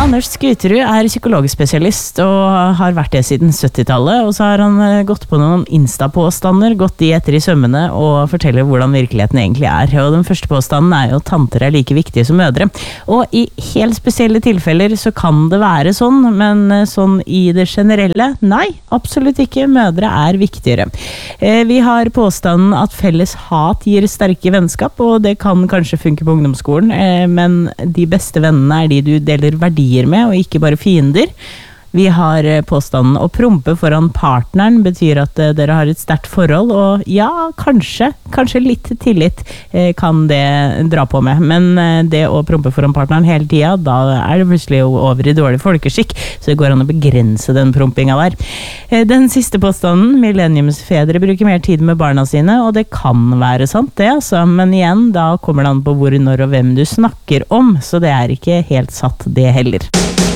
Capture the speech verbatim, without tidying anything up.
Anders Skuterud er psykologspesialist og har vært det siden syttitallet, og så har han gått på noen Insta-påstander, gått de etter i sømmene og forteller hvordan virkeligheten egentlig er. Og den første påstanden er jo at tanter er like viktige som mødre. Og i helt spesielle tilfeller så kan det være sånn, men sånn i det generelle, nei, absolutt ikke. Mødre er viktigere. Vi har påstanden at felles hat gir sterke vennskap, og det kan kanskje funke på ungdomsskolen, men de beste vennene er de du deler verdier med, og ikke bare fiender. Vi har påstanden å prompe foran partneren betyr at dere har et sterkt forhold, og ja, kanskje, kanskje litt tillit kan det dra på med, men det å prompe foran partneren hele tiden, da er det plutselig over i dårlig folkeskikk, så det går an å begrense den prompinga der. Den siste påstanden, millenniumsfedre bruker mer tid med barna sine, og det kan være sant det, altså, men igjen, da kommer det an på hvor, når og hvem du snakker om, så det er ikke helt satt det heller.